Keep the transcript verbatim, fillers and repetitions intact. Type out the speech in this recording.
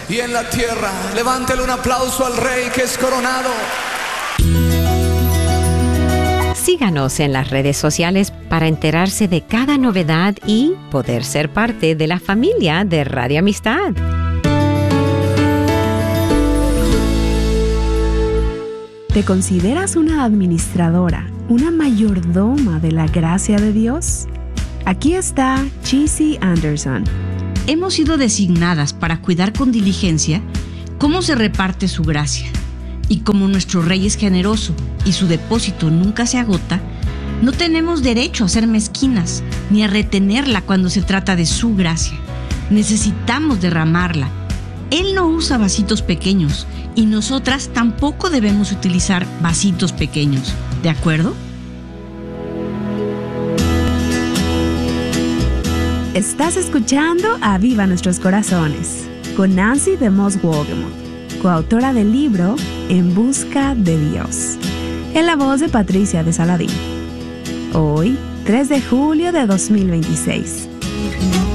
y en la tierra. Levántele un aplauso al Rey que es coronado. Síganos en las redes sociales para enterarse de cada novedad y poder ser parte de la familia de Radio Amistad. ¿Te consideras una administradora, una mayordoma de la gracia de Dios? Aquí está Chizzy Anderson. Hemos sido designadas para cuidar con diligencia cómo se reparte su gracia. Y como nuestro Rey es generoso y su depósito nunca se agota, no tenemos derecho a ser mezquinas ni a retenerla cuando se trata de su gracia. Necesitamos derramarla. Él no usa vasitos pequeños y nosotras tampoco debemos utilizar vasitos pequeños. ¿De acuerdo? Estás escuchando Aviva Nuestros Corazones con Nancy DeMoss Wolgemuth, coautora del libro En Busca de Dios, en la voz de Patricia de Saladín. Hoy, tres de julio de dos mil veintiséis.